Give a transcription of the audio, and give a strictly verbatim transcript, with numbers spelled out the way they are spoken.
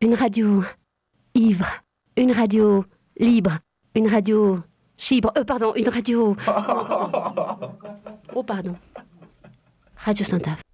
Une radio ivre, une radio libre, une radio chibre, euh, pardon, une radio... Oh, pardon. Oh, pardon. Radio Saint-Ave.